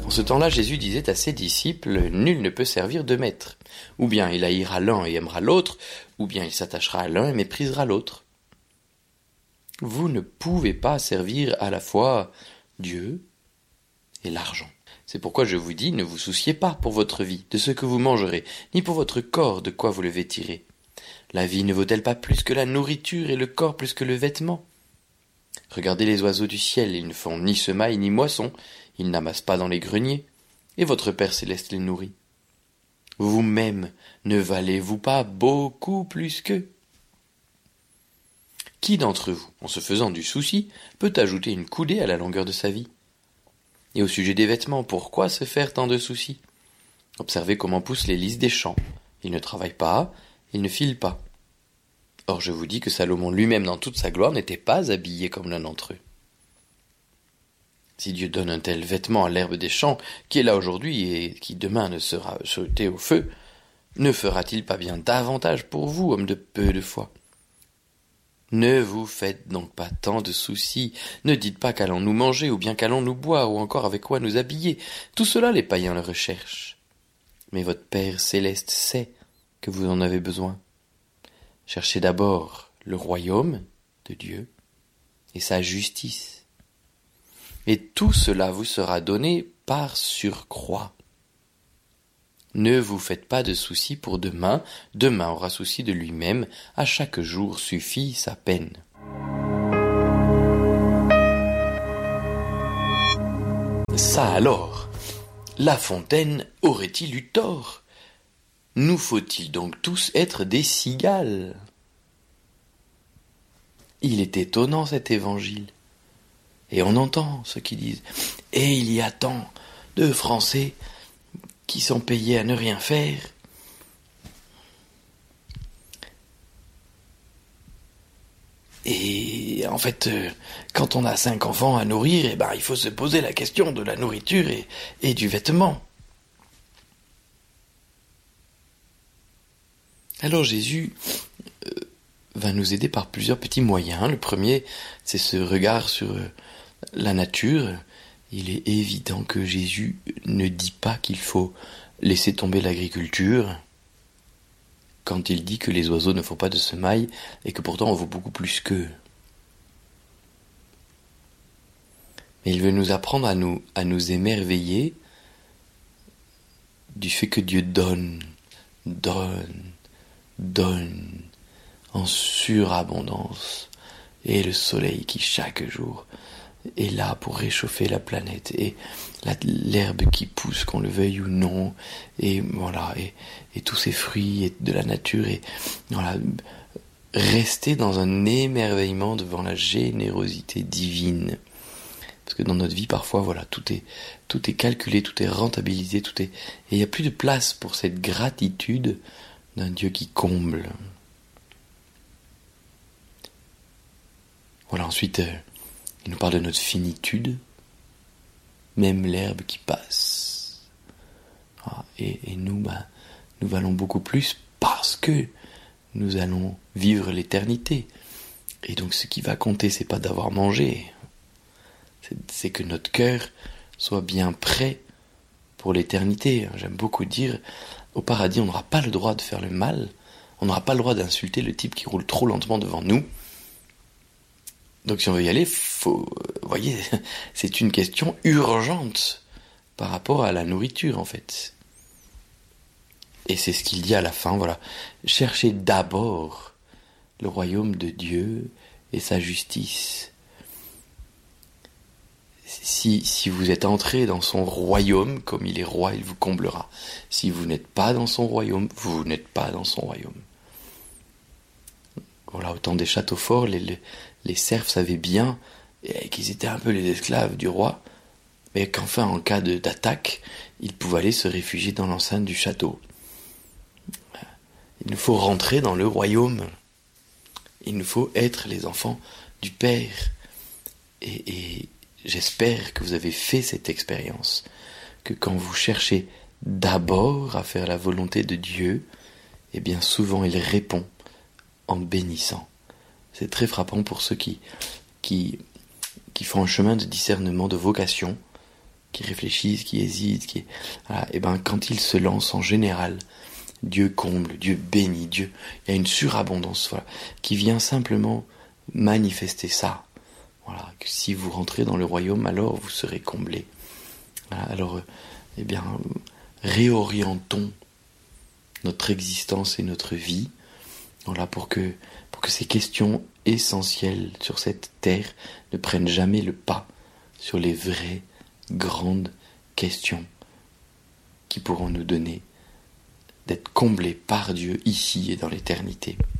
En ce temps-là, Jésus disait à ses disciples, « Nul ne peut servir deux maîtres. Ou bien il haïra l'un et aimera l'autre, ou bien il s'attachera à l'un et méprisera l'autre. Vous ne pouvez pas servir à la fois Dieu et l'argent. C'est pourquoi je vous dis, ne vous souciez pas pour votre vie, de ce que vous mangerez, ni pour votre corps, de quoi vous le vêtirez. La vie ne vaut-elle pas plus que la nourriture et le corps plus que le vêtement ? Regardez les oiseaux du ciel, ils ne font ni semaille ni moisson, ils n'amassent pas dans les greniers, et votre Père céleste les nourrit. Vous-même, ne valez-vous pas beaucoup plus qu'eux ? Qui d'entre vous, en se faisant du souci, peut ajouter une coudée à la longueur de sa vie ? Et au sujet des vêtements, pourquoi se faire tant de soucis ? Observez comment poussent les lys des champs. Ils ne travaillent pas, ils ne filent pas. Or je vous dis que Salomon lui-même dans toute sa gloire n'était pas habillé comme l'un d'entre eux. Si Dieu donne un tel vêtement à l'herbe des champs, qui est là aujourd'hui et qui demain ne sera jeté au feu, ne fera-t-il pas bien davantage pour vous, homme de peu de foi ? Ne vous faites donc pas tant de soucis, ne dites pas qu'allons-nous manger, ou bien qu'allons-nous boire, ou encore avec quoi nous habiller. Tout cela les païens le recherchent. Mais votre Père céleste sait que vous en avez besoin. Cherchez d'abord le royaume de Dieu et sa justice. Et tout cela vous sera donné par surcroît. Ne vous faites pas de soucis pour demain, demain aura souci de lui-même, à chaque jour suffit sa peine. Ça alors, La Fontaine aurait-il eu tort ? Nous faut-il donc tous être des cigales ? Il est étonnant cet évangile. Et on entend ceux qui disent « Et il y a tant de Français qui sont payés à ne rien faire. » Et en fait, quand on a 5 enfants à nourrir, il faut se poser la question de la nourriture et du vêtement. Alors Jésus va nous aider par plusieurs petits moyens. Le premier, c'est ce regard sur la nature. Il est évident que Jésus ne dit pas qu'il faut laisser tomber l'agriculture quand il dit que les oiseaux ne font pas de semailles et que pourtant on vaut beaucoup plus qu'eux. Mais il veut nous apprendre à nous émerveiller du fait que Dieu donne en surabondance, et le soleil qui chaque jour est là pour réchauffer la planète, et l'herbe qui pousse, qu'on le veuille ou non, et voilà, et tous ces fruits et de la nature, et voilà, rester dans un émerveillement devant la générosité divine. Parce que dans notre vie, parfois, voilà, tout est calculé, tout est rentabilisé, et il n'y a plus de place pour cette gratitude d'un Dieu qui comble. Voilà, ensuite, il nous parle de notre finitude, même l'herbe qui passe. Et nous, nous valons beaucoup plus parce que nous allons vivre l'éternité. Et donc ce qui va compter, c'est pas d'avoir mangé, c'est que notre cœur soit bien prêt pour l'éternité. J'aime beaucoup dire, au paradis, on n'aura pas le droit de faire le mal, on n'aura pas le droit d'insulter le type qui roule trop lentement devant nous. Donc si on veut y aller, vous voyez, c'est une question urgente par rapport à la nourriture en fait. Et c'est ce qu'il dit à la fin, voilà. Cherchez d'abord le royaume de Dieu et sa justice. Si vous êtes entré dans son royaume, comme il est roi, il vous comblera. Si vous n'êtes pas dans son royaume, vous n'êtes pas dans son royaume. Voilà, au temps des châteaux forts, les serfs savaient bien qu'ils étaient un peu les esclaves du roi, mais qu'enfin, en cas d'attaque, ils pouvaient aller se réfugier dans l'enceinte du château. Il nous faut rentrer dans le royaume. Il nous faut être les enfants du Père. Et j'espère que vous avez fait cette expérience, que quand vous cherchez d'abord à faire la volonté de Dieu, eh bien souvent il répond en bénissant. C'est très frappant pour ceux qui font un chemin de discernement, de vocation, qui réfléchissent, qui hésitent, voilà. Et ben quand ils se lancent en général, Dieu comble, Dieu bénit, Dieu, il y a une surabondance, voilà, qui vient simplement manifester ça. Voilà, que si vous rentrez dans le royaume, alors vous serez comblés. Voilà, alors, eh bien, réorientons notre existence et notre vie, voilà, pour que ces questions essentielles sur cette terre ne prennent jamais le pas sur les vraies, grandes questions qui pourront nous donner d'être comblés par Dieu ici et dans l'éternité.